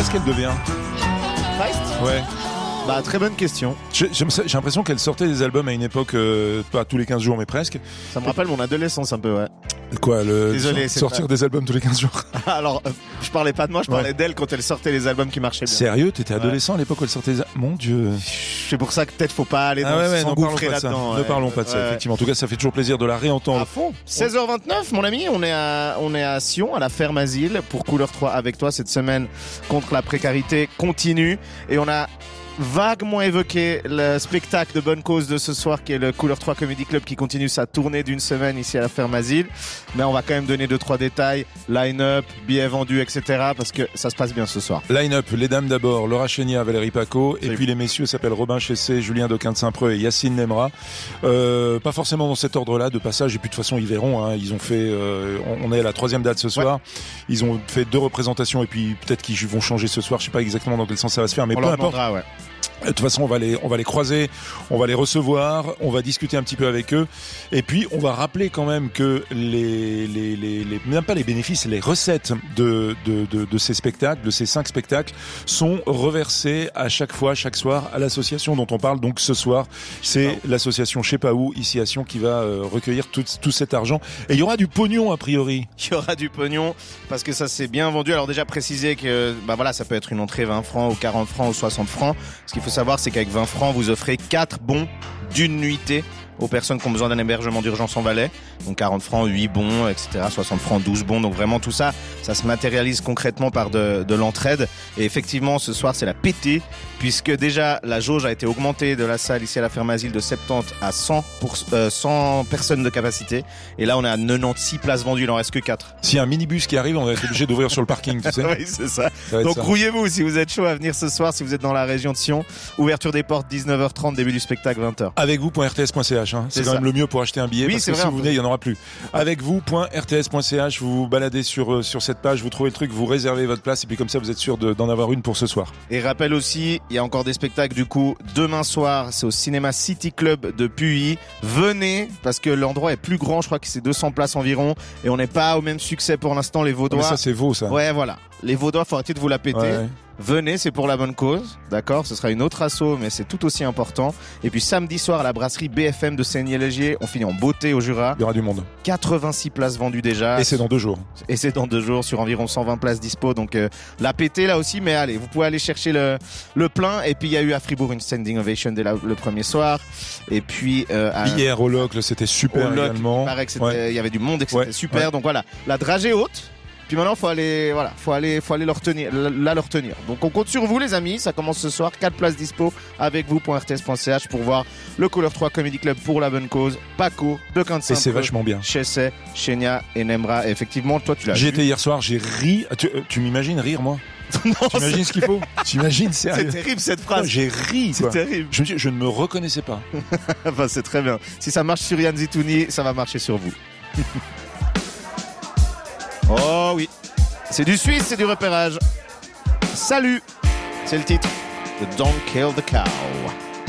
pas ce qu'elle devient. Feist ? Ouais. Bah, très bonne question. J'ai l'impression qu'elle sortait des albums à une époque, pas tous les 15 jours, mais presque. Ça me rappelle mon adolescence un peu, ouais. Quoi, Désolé, sortir des albums tous les 15 jours. Alors, je parlais pas de moi, je parlais d'elle quand elle sortait les albums qui marchaient bien. Sérieux, t'étais adolescent à l'époque où elle sortait des... Mon Dieu. C'est pour ça que peut-être faut pas aller s'engouffrer là-dedans. Ne parlons pas de ça, effectivement. En tout cas, ça fait toujours plaisir de la réentendre. À fond. 16h29, mon ami, on est à Sion, à la Ferme Asile, pour Couleur 3 avec toi cette semaine contre la précarité continue. Et on a vaguement évoqué le spectacle de bonne cause de ce soir qui est le Couleur 3 Comedy Club qui continue sa tournée d'une semaine ici à la Ferme Asile, mais on va quand même donner 2-3 détails, line-up, billets vendus, etc. parce que ça se passe bien ce soir. Line-up, les dames d'abord, Laura Chénia, Valérie Paco, et puis les messieurs s'appellent Robin Chessé, Julien Doquin de Saint-Preux et Yacine Nemra. Pas forcément dans cet ordre-là de passage, et puis de toute façon ils verront, hein, ils ont fait, on est à la 3e date ce soir, ils ont fait 2 représentations et puis peut-être qu'ils vont changer ce soir, je sais pas exactement dans quel sens ça va se faire, mais peu importe. De toute façon, on va les croiser, on va les recevoir, on va discuter un petit peu avec eux, et puis on va rappeler quand même que même pas les bénéfices, les recettes de ces spectacles, de ces 5 spectacles, sont reversés à chaque fois, chaque soir, à l'association dont on parle. Donc ce soir, c'est l'association Je sais pas où, ici à Sion, qui va recueillir tout cet argent. Et il y aura du pognon a priori. Il y aura du pognon parce que ça s'est bien vendu. Alors déjà préciser que ça peut être une entrée 20 francs ou 40 francs ou 60 francs. Ce qu'il faut savoir, c'est qu'avec 20 francs, vous offrez 4 bons d'une nuitée aux personnes qui ont besoin d'un hébergement d'urgence en Valais. Donc 40 francs, 8 bons, etc. 60 francs, 12 bons. Donc vraiment tout ça, ça se matérialise concrètement par de l'entraide. Et effectivement, ce soir, c'est la pétée, puisque déjà, la jauge a été augmentée de la salle ici à la Ferme Asile de 70 à 100 personnes de capacité. Et là, on est à 96 places vendues, il en reste que 4. S'il y a un minibus qui arrive, on va être obligé d'ouvrir sur le parking, tu sais. Oui, c'est ça. Donc grouillez-vous si vous êtes chaud à venir ce soir, si vous êtes dans la région de Sion. Ouverture des portes 19h30, début du spectacle 20h. Avec vous.rts.ch, hein. C'est quand même le mieux pour acheter un billet, parce que si vous venez, il n'y en aura plus. Avec vous.rts.ch, vous vous baladez sur cette page, vous trouvez le truc, vous réservez votre place, et puis comme ça, vous êtes sûr d'en avoir une pour ce soir. Et rappel aussi, il y a encore des spectacles du coup demain soir, c'est au cinéma City Club de Puy. Venez, parce que l'endroit est plus grand, je crois que c'est 200 places environ, et on n'est pas au même succès pour l'instant, les Vaudois. Mais ça, c'est Vaud, ça. Ouais, voilà. Les Vaudois, faut arrêter de vous la péter. Ouais. Venez, c'est pour la bonne cause, d'accord. Ce sera une autre asso, mais c'est tout aussi important. Et puis samedi soir à la brasserie BFM de Saigny-Légier, on finit en beauté au Jura. Il y aura du monde. 86 places vendues déjà. Et c'est dans 2 jours. Et c'est dans 2 jours sur environ 120 places dispo. Donc la pété là aussi, mais allez, vous pouvez aller chercher le plein. Et puis il y a eu à Fribourg une standing ovation dès le premier soir. Et puis hier au Locle, c'était super également. Il paraît que il y avait du monde et que c'était super. Ouais. Donc voilà, la dragée haute. Puis maintenant, faut aller leur retenir. Donc on compte sur vous les amis, ça commence ce soir, 4 places dispo avec vous.rts.ch pour voir le Couleur 3 Comedy Club pour la bonne cause, Paco, Doquin de Saint-Preux. Et c'est vachement bien. Chessé, Chénia et Nemra. Et effectivement, toi tu l'as vu. J'y étais hier soir, j'ai ri. Tu m'imagines rire moi? Non, t'imagines ce qu'il faut? T'imagines, sérieux? C'est terrible cette phrase. J'ai ri, quoi. C'est terrible. Je ne me reconnaissais pas. Enfin, c'est très bien. Si ça marche sur Yann Zitouni, ça va marcher sur vous. Oh oui, c'est du Suisse, c'est du repérage. Salut, c'est le titre de Don't Kill the Cow.